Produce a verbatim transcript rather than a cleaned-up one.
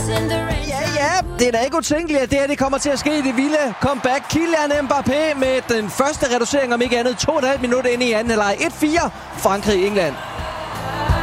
Ja, ja, det er da ikke utænkeligt, at det her det kommer til at ske i det vilde comeback. Kylian Mbappé med den første reducering, om ikke andet, to og et halvt minut inde i anden halvleg. et fire, Frankrig-England.